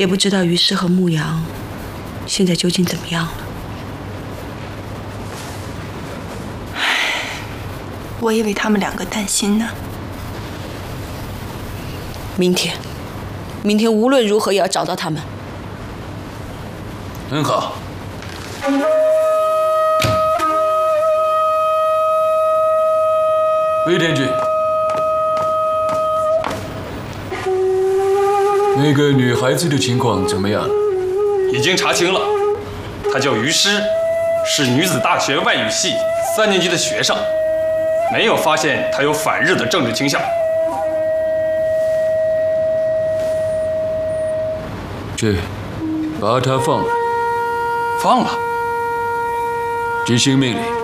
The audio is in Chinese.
也不知道于师和牧羊现在究竟怎么样了。 我也为他们两个担心呢。 明天无论如何也要找到他们。 很好。魏天君，那个女孩子的情况怎么样？ 已经查清了，她叫于诗，是女子大学外语系3年级的学生，没有发现她有反日的政治倾向。 去，把她放了。 放了。 执行命令。